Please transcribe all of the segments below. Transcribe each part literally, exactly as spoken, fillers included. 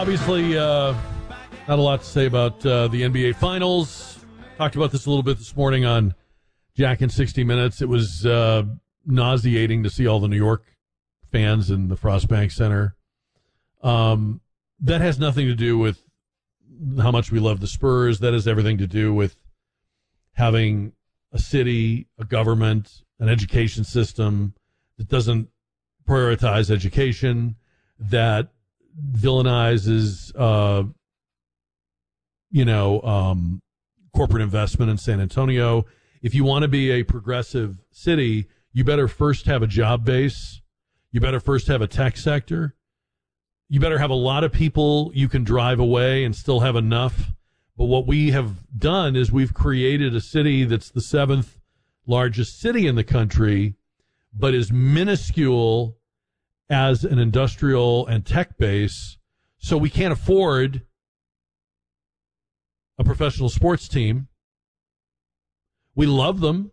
obviously, uh, not a lot to say about uh, the N B A Finals. Talked about this a little bit this morning on Jack in sixty minutes. It was uh, nauseating to see all the New York fans in the Frost Bank Center. Um, that has nothing to do with how much we love the Spurs. That has everything to do with having a city, a government, an education system that doesn't prioritize education, that villainizes, uh, you know, um, corporate investment in San Antonio. If you want to be a progressive city, you better first have a job base. You better first have a tech sector. You better have a lot of people you can drive away and still have enough. But what we have done is we've created a city that's the seventh largest city in the country, but is minuscule as an industrial and tech base. So we can't afford a professional sports team. We love them,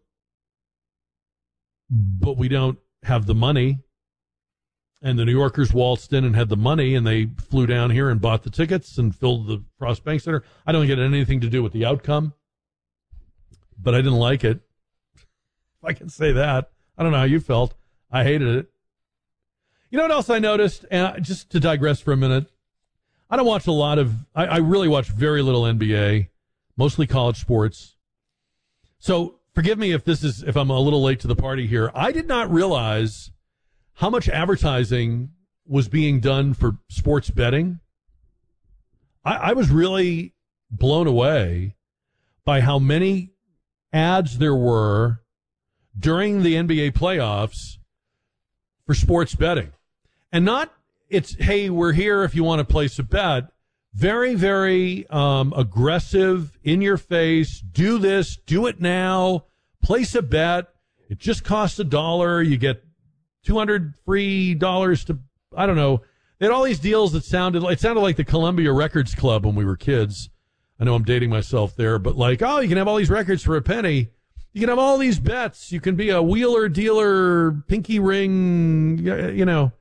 but we don't have the money. And the New Yorkers waltzed in and had the money, and they flew down here and bought the tickets and filled the Frost Bank Center. I don't get anything to do with the outcome, but I didn't like it. If I can say that. I don't know how you felt. I hated it. You know what else I noticed? And just to digress for a minute, I don't watch a lot of, I, I really watch very little N B A, mostly college sports. So forgive me if this is, if I'm a little late to the party here. I did not realize how much advertising was being done for sports betting. I, I was really blown away by how many ads there were during the N B A playoffs for sports betting. And not, it's, hey, we're here if you want to place a bet. Very, very um, aggressive, in your face, do this, do it now, place a bet. It just costs a dollar. You get two hundred free dollars to, I don't know. They had all these deals that sounded, it sounded like the Columbia Records Club when we were kids. I know I'm dating myself there, but like, oh, you can have all these records for a penny. You can have all these bets. You can be a wheeler, dealer, pinky ring, you know.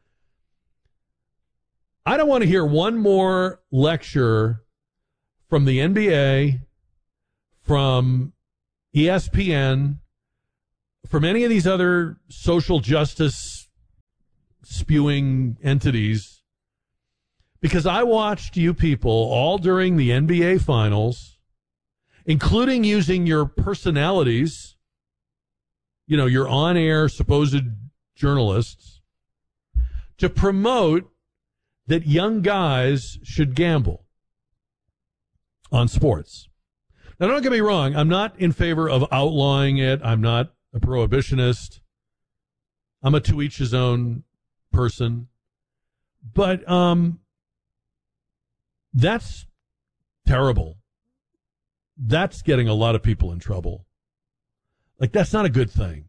I don't want to hear one more lecture from the N B A, from E S P N, from any of these other social justice spewing entities, because I watched you people all during the N B A Finals, including using your personalities, you know, your on-air supposed journalists, to promote that young guys should gamble on sports. Now, don't get me wrong. I'm not in favor of outlawing it. I'm not a prohibitionist. I'm a to each his own person. But um, that's terrible. That's getting a lot of people in trouble. Like, that's not a good thing.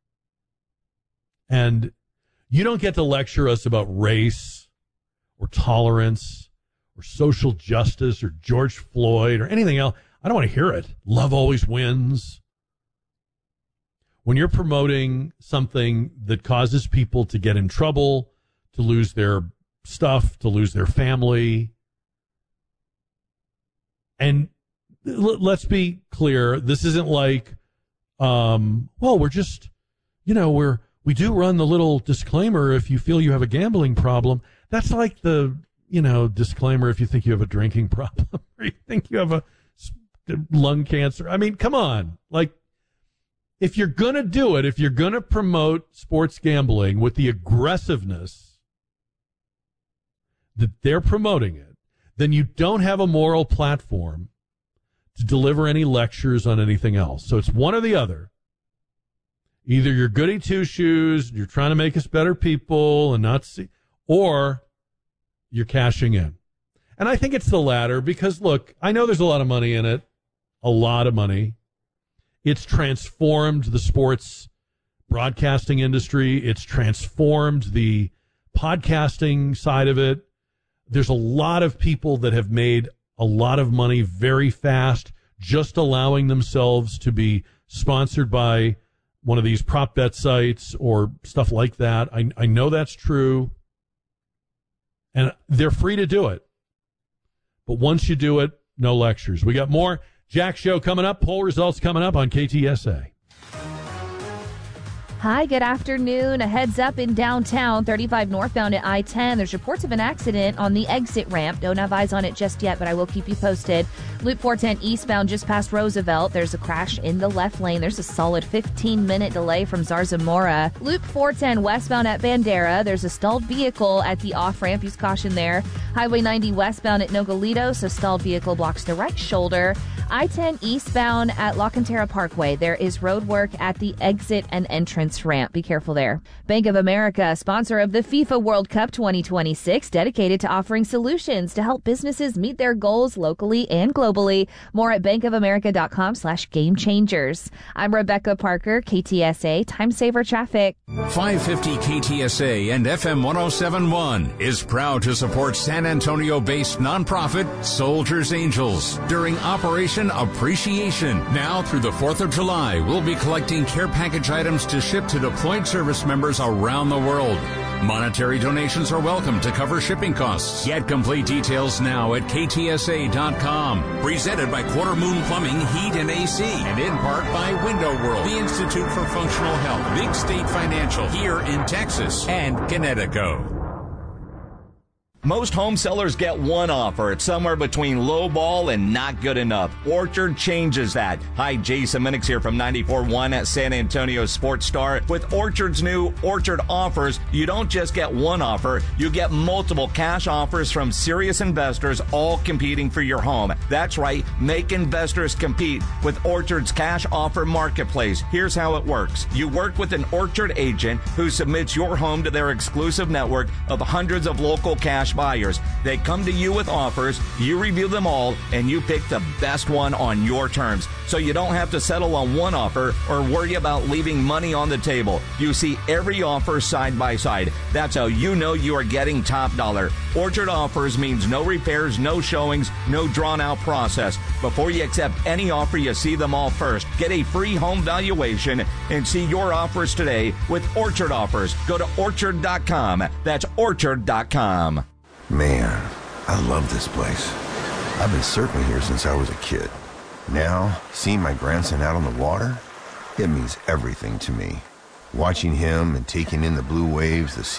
And you don't get to lecture us about race or tolerance or social justice or George Floyd or anything else. I don't want to hear it. Love always wins. When you're promoting something that causes people to get in trouble, to lose their stuff, to lose their family, and l- let's be clear, this isn't like, um, well, we're just, you know, we're, we do run the little disclaimer if you feel you have a gambling problem. That's like the, you know, disclaimer if you think you have a drinking problem or you think you have a lung cancer. I mean, come on. Like, if you're going to do it, if you're going to promote sports gambling with the aggressiveness that they're promoting it, then you don't have a moral platform to deliver any lectures on anything else. So it's one or the other. Either you're goody two-shoes, you're trying to make us better people and not see, or you're cashing in. And I think it's the latter because, look, I know there's a lot of money in it, a lot of money. It's transformed the sports broadcasting industry. It's transformed the podcasting side of it. There's a lot of people that have made a lot of money very fast just allowing themselves to be sponsored by one of these prop bet sites or stuff like that. I, I know that's true. And they're free to do it. But once you do it, no lectures. We got more Jack Show coming up. Poll results coming up on K T S A. Hi, good afternoon. A heads up in downtown, thirty-five northbound at I ten. There's reports of an accident on the exit ramp. Don't have eyes on it just yet, but I will keep you posted. Loop four ten eastbound just past Roosevelt. There's a crash in the left lane. There's a solid fifteen-minute delay from Zarzamora. Loop four ten westbound at Bandera. There's a stalled vehicle at the off-ramp. Use caution there. Highway ninety westbound at Nogalitos. A stalled vehicle blocks the right shoulder. I ten eastbound at La Cantera Parkway. There is road work at the exit and entrance ramp. Be careful there. Bank of America, sponsor of the FIFA World Cup twenty twenty-six, dedicated to offering solutions to help businesses meet their goals locally and globally. More at bankofamerica.com slash game changers. I'm Rebecca Parker, K T S A Time Saver Traffic. five fifty K T S A and F M one oh seven point one is proud to support San Antonio-based nonprofit Soldiers Angels during Operation Appreciation. Now through the fourth of July, we'll be collecting care package items to ship to deployed service members around the world. Monetary donations are welcome to cover shipping costs. Get complete details now at K T S A dot com. Presented by Quarter Moon Plumbing, Heat and A C. And in part by Window World, the Institute for Functional Health, Big State Financial, here in Texas, and Connecticut. Most home sellers get one offer. It's somewhere between low ball and not good enough. Orchard changes that. Hi, Jason Minix here from ninety-four point one at San Antonio Sports Star. With Orchard's new Orchard offers, you don't just get one offer, you get multiple cash offers from serious investors, all competing for your home. That's right, make investors compete with Orchard's cash offer marketplace. Here's how it works. You work with an Orchard agent who submits your home to their exclusive network of hundreds of local cash buyers. They come to you with offers, you review them all, and you pick the best one on your terms. So you don't have to settle on one offer or worry about leaving money on the table. You see every offer side by side. That's how you know you are getting top dollar. Orchard offers means no repairs, no showings, no drawn out process. Before you accept any offer, you see them all first. Get a free home valuation and see your offers today with Orchard offers. Go to orchard dot com. That's orchard dot com. Man, I love this place. I've been surfing here since I was a kid. Now, seeing my grandson out on the water, it means everything to me. Watching him and taking in the blue waves, the